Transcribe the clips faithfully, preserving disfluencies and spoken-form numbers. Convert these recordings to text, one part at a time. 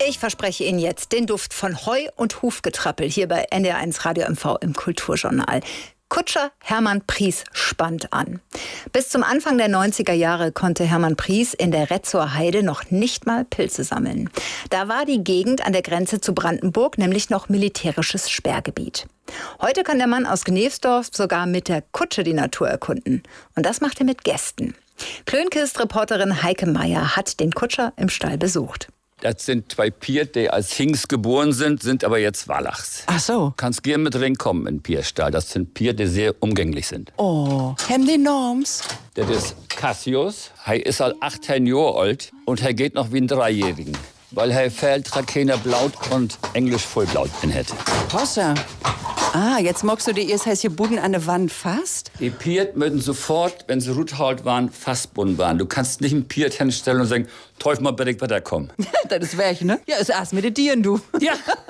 Ich verspreche Ihnen jetzt den Duft von Heu und Hufgetrappel hier bei N D R eins Radio M V im Kulturjournal. Kutscher Hermann Pries spannt an. Bis zum Anfang der neunziger Jahre konnte Hermann Pries in der Retzower Heide noch nicht mal Pilze sammeln. Da war die Gegend an der Grenze zu Brandenburg nämlich noch militärisches Sperrgebiet. Heute kann der Mann aus Gnevsdorf sogar mit der Kutsche die Natur erkunden. Und das macht er mit Gästen. Klönkist-Reporterin Heike Meier hat den Kutscher im Stall besucht. Das sind zwei Piet, die als Hengst geboren sind, sind aber jetzt Wallachs. Ach so. Kannst gerne mit reinkommen in den Pierstall. Das sind Piet, die sehr umgänglich sind. Oh, haben die Norms? Das ist Cassius. Er ist halt achtzehn Jahre alt und er geht noch wie ein Dreijährigen. Weil er fällt Trakehner Blaut und Englisch Vollblaut in hätte. Wasser. Ah, jetzt magst du dir erst heißt hier Buden an der Wand fast? Die Piet müssen sofort, wenn sie Ruthaut waren, fastbunden waren. Du kannst nicht einen Piet hinstellen und sagen, Teufel mal bitte weiterkommen. Das ist weg, ne? Ja, ist erst mit den Tieren, du. Ja.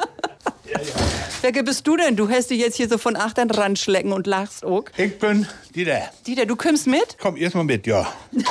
Ja, ja. Wer bist du denn? Du hast dich jetzt hier so von achtern ranschlecken und lachst auch. Ich bin Dieter. Dieter, du kommst mit? Komm erst mal mit, ja.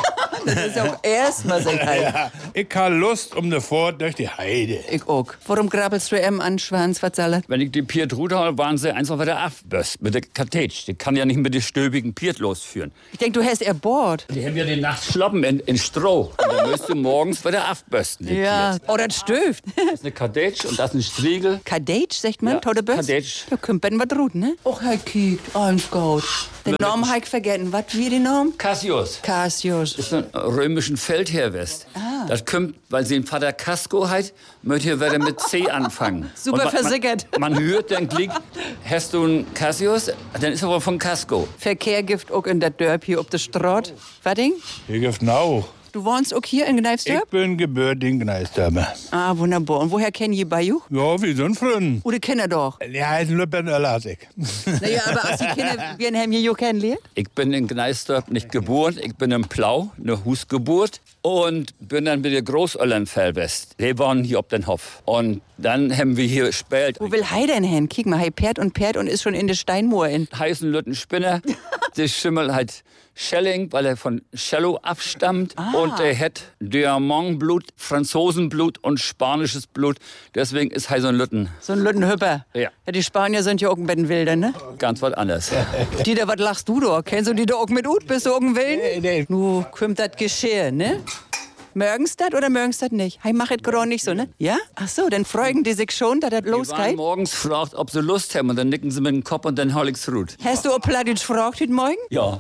Das ist ja auch erstmal so geil. Ja, ich habe Lust um eine Fahrt durch die Heide. Ich auch. Warum grabbelst du em an Schwanz, was soll das? Wenn ich die Piet Ruthaut waren sie einfach wieder abböst mit der Kartätsch. Die kann ja nicht mit den stöbigen Piet losführen. Ich denk, du hast er Bord. Die haben ja den Nacht schloppen in, in Stroh. Und dann müsst du morgens wieder abbösten. Ja. Oh, das stöft. Das ist eine Kartätsch und das ist ein Striegel. Kadetsch, sagt man? Ja, Tode Böss? Kadetsch. Da kommt ben was rut, ne? Och, er kiekt. Alles gut. Den Namen hab ich vergessen. Was wie den Namen? Cassius. Cassius. Das ist ein römischen Feldherr west. Ah. Das kommt, weil sie den Vater Casco hat, möchte hier wieder mit C anfangen. Super Und man, versickert. Man, man hört, dann klingt, hast du einen Cassius? Dann ist er aber von Casco. Verkehr gibt auch in der Dörp hier auf der Straße. Was Ding? Ich gibt auch. Du wohnst auch hier in Ich Gneigsdorf? bin gebürtig in Gneisdorf. Ah, wunderbar. Und woher kennen ihr Bayou? Ja, wir sind Freunde. Oder kennt doch? Die heißen Lüppen Ölasik. Naja, aber als die Kinder, wir haben hier jo kennengelernt? Ich bin in Gneigsdorf nicht geboren. Ich bin in Plau, eine Husgeburt. Und bin dann mit der Großöllern Fellwest. Die waren hier auf den Hof. Und dann haben wir hier gespielt. Wo will Hei denn hin? Kick mal, Hei Perd und Perd und ist schon in der Steinmoor in. Heißen Lütten Spinner. Der Schimmel hat Schelling, weil er von Cello abstammt. Ah. Und er hat Diamantblut, Franzosenblut und spanisches Blut. Deswegen ist er so ein Lütten. So ein Lüttenhüpper. Ja. Ja, die Spanier sind ja auch ein bisschen wilder, ne? Ganz was anderes. Dieter, was lachst du da? Kennst du die da auch mit Ut? Bist du auch ein Willen? Nee, nee. Nu kommt das Geschirr, ne? Mögen's das oder mögen's das nicht? Hei, mach es gerade nicht so, ne? Ja? Ach so, dann freuen die sich schon, dass das Die waren losgeht. morgens gefragt, ob sie Lust haben. Und dann nicken sie mit dem Kopf und dann hol ich's rut. Hast du auch Plattdeutsch gefragt heute Morgen? Ja.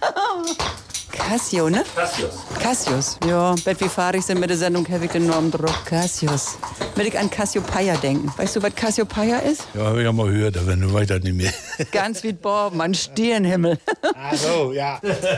Cassio, ne? Cassius. Cassius. Ja, bet wie fahrig sind mit der Sendung, habe ich den Namen drauf. Cassius. Will ich an Cassiopeia denken. Weißt du, was Cassiopeia ist? Ja, hab ich ja mal gehört, aber du weißt das nicht mehr. Ganz wie Bob, Mann, Stirnhimmel. Ach so, ja.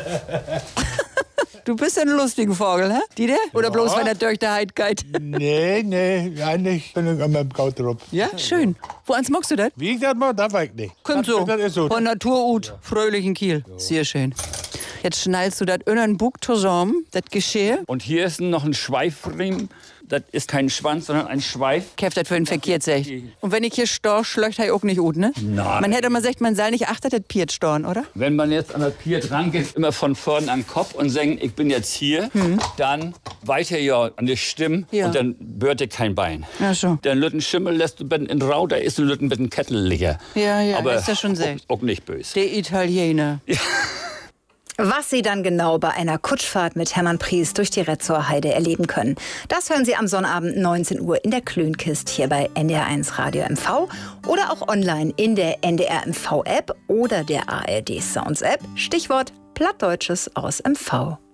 Du bist ja ein lustiger Vogel, hä? Die der? Oder bloß, wenn er durch die Heid geht? Nee, nee, eigentlich bin ich immer im Gaut drauf. Ja, schön. Wo ans magst du das? Wie ich das mache, das weiß ich nicht. Kommt das, so. Das ist so. Von Natur ut, fröhlichen Kiel. Sehr schön. Jetzt schnallst du das in einen Bug zusammen, das Geschirr. Und hier ist noch ein Schweifriemen. Das ist kein Schwanz, sondern ein Schweif. Käft das für einen verkehrt sagt. Und wenn ich hier storch, schlöcht er auch nicht ut, ne? Nein. Man hätte mal gesagt, man soll nicht achten, das Piet storn, oder? Wenn man jetzt an das Piet rangeht, immer von vorn an den Kopf und sagen, ich bin jetzt hier, dann weiter ja an die Stimme Ja. und dann börte kein Bein. Ach so. Den Lütten Schimmel lässt du in Rau, da ist ein Lütten mit einem Kettelliger. Ja, ja, Aber ist das schon sehr. auch, auch nicht böse. Der Italiener. Was Sie dann genau bei einer Kutschfahrt mit Hermann Pries durch die Retzower Heide erleben können, das hören Sie am Sonnabend neunzehn Uhr in der Klönkist hier bei N D R eins Radio M V oder auch online in der N D R M V App oder der A R D Sounds App. Stichwort Plattdeutsches aus M V.